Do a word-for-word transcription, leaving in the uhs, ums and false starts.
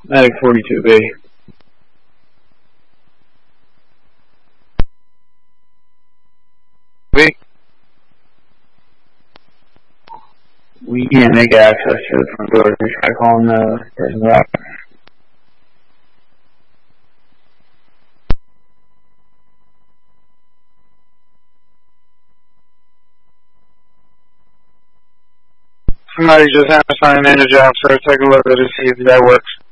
Medic forty-two B. B. We can't make access to the front door. We try calling the person back. Somebody just asked my manager officer to take a look at it to see if that works.